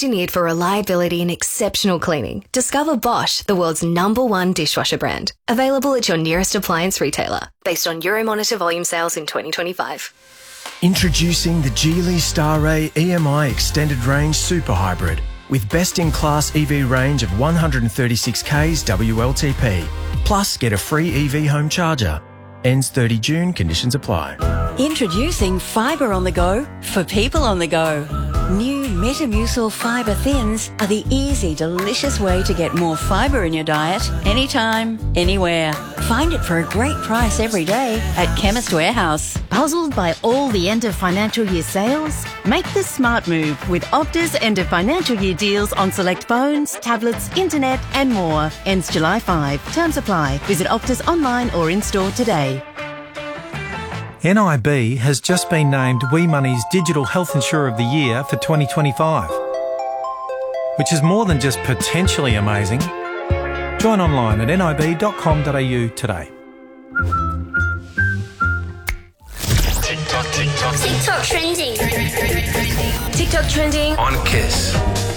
engineered for reliability and exceptional cleaning. Discover Bosch, the world's #1 dishwasher brand. Available at your nearest appliance retailer, based on Euromonitor volume sales in 2025. Introducing the Geely Starray EMI Extended Range Super Hybrid with best-in-class EV range of 136 k's WLTP. Plus, get a free EV home charger. Ends 30 June, conditions apply. Introducing Fibre on the Go for people on the go. New Metamucil Fibre Thins are the easy, delicious way to get more fibre in your diet anytime, anywhere. Find it for a great price every day at Chemist Warehouse. Puzzled by all the end of financial year sales? Make the smart move with Optus end of financial year deals on select phones, tablets, internet and more. Ends July 5. Terms apply. Visit Optus online or in-store today. NIB has just been named WeMoney's Digital Health Insurer of the Year for 2025, which is more than just potentially amazing. Join online at nib.com.au today. TikTok trending. TikTok trending on Kiss.